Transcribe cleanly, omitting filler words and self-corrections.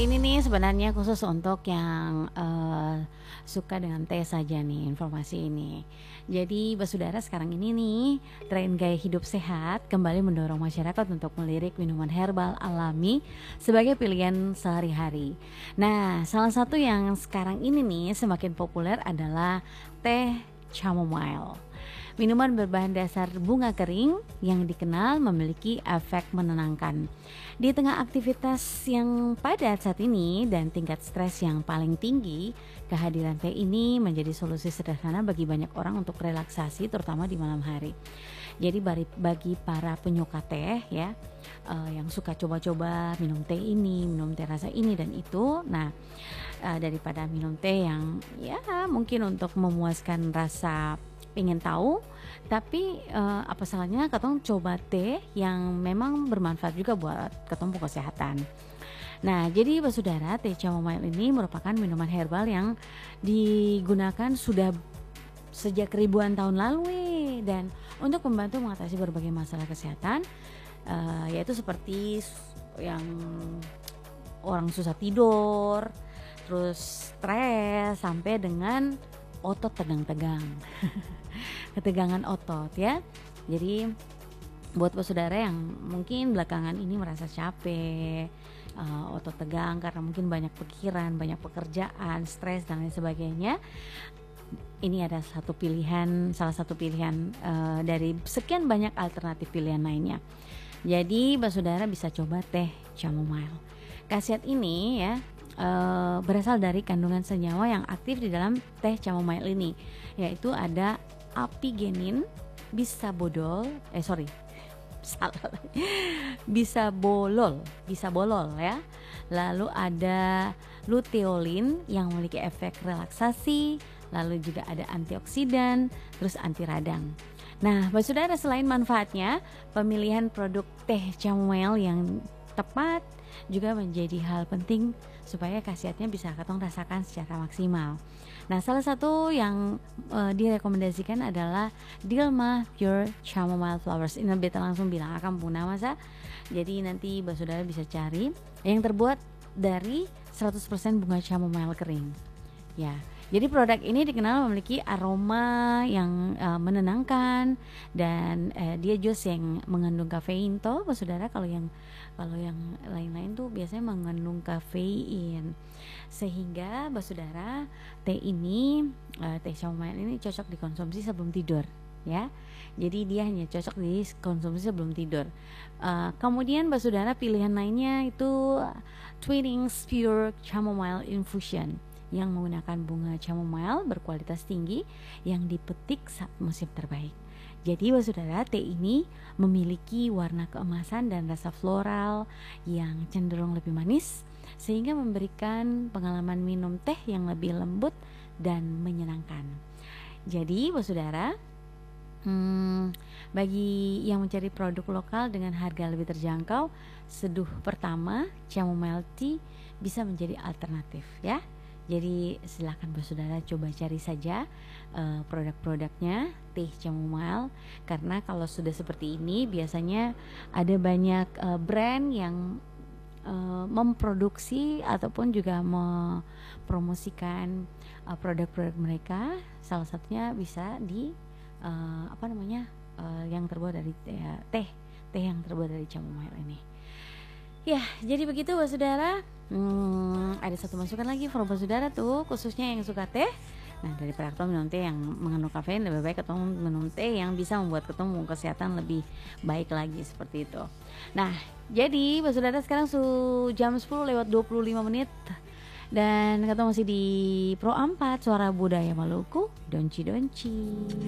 ini nih sebenarnya khusus untuk yang suka dengan teh saja nih informasi ini. Jadi Basudara, sekarang ini nih tren gaya hidup sehat kembali mendorong masyarakat untuk melirik minuman herbal alami sebagai pilihan sehari-hari. Nah, salah satu yang sekarang ini nih semakin populer adalah teh chamomile. Minuman berbahan dasar bunga kering yang dikenal memiliki efek menenangkan. Di tengah aktivitas yang padat saat ini dan tingkat stres yang paling tinggi, kehadiran teh ini menjadi solusi sederhana bagi banyak orang untuk relaksasi, terutama di malam hari. Jadi bagi para penyuka teh ya, yang suka coba-coba minum teh ini, minum teh rasa ini dan itu, nah daripada minum teh yang ya mungkin untuk memuaskan rasa pengen tahu, tapi apa salahnya katong coba teh yang memang bermanfaat juga buat ketemu kesehatan. Nah, jadi Basudara, teh chamomile ini merupakan minuman herbal yang digunakan sudah sejak ribuan tahun lalu dan untuk membantu mengatasi berbagai masalah kesehatan, yaitu seperti yang orang susah tidur, terus stres sampai dengan otot tegang-tegang. Ketegangan otot ya. Jadi buat Basudara yang mungkin belakangan ini merasa capek, otot tegang karena mungkin banyak pikiran, banyak pekerjaan, stres dan lain sebagainya, ini ada salah satu pilihan dari sekian banyak alternatif pilihan lainnya. Jadi Basudara bisa coba teh chamomile. Khasiat ini ya berasal dari kandungan senyawa yang aktif di dalam teh chamomile ini, yaitu ada apigenin, bisabolol ya. Lalu ada luteolin yang memiliki efek relaksasi, lalu juga ada antioksidan, terus anti radang. Nah, Basudara, selain manfaatnya, pemilihan produk teh chamomile yang tepat juga menjadi hal penting supaya khasiatnya bisa ketong rasakan secara maksimal. Nah, salah satu yang direkomendasikan adalah Dilmah Pure Chamomile Flowers. Ini beta langsung bilang akan punah masa. Jadi nanti Basudara bisa cari yang terbuat dari 100% bunga chamomile kering. Ya. Jadi produk ini dikenal memiliki aroma yang menenangkan dan dia jus yang mengandung kafein toh Basudara. Kalau yang lain-lain tuh biasanya mengandung kafein, sehingga Basudara teh chamomile ini cocok dikonsumsi sebelum tidur ya. Jadi dia hanya cocok dikonsumsi sebelum tidur. Kemudian Basudara, pilihan lainnya itu Twinings Pure Chamomile Infusion yang menggunakan bunga chamomile berkualitas tinggi yang dipetik saat musim terbaik. Jadi Basudara, teh ini memiliki warna keemasan dan rasa floral yang cenderung lebih manis, sehingga memberikan pengalaman minum teh yang lebih lembut dan menyenangkan. Jadi Basudara, bagi yang mencari produk lokal dengan harga lebih terjangkau, seduh pertama chamomile tea bisa menjadi alternatif ya. Jadi silakan Basudara coba cari saja produk-produknya teh chamomile, karena kalau sudah seperti ini biasanya ada banyak brand yang memproduksi ataupun juga mempromosikan produk-produk mereka. Salah satunya bisa di yang terbuat dari teh yang terbuat dari chamomile ini. Ya, jadi begitu Basudara. Ada satu masukan lagi for Basudara tuh, khususnya yang suka teh. Nah, daripada ketemu minum teh yang mengandung kafein, lebih baik ketemu minum teh yang bisa membuat ketemu kesehatan lebih baik lagi, seperti itu. Nah, jadi Basudara, sekarang jam 10:25 dan ketemu masih di Pro 4 Suara Budaya Maluku, Donci.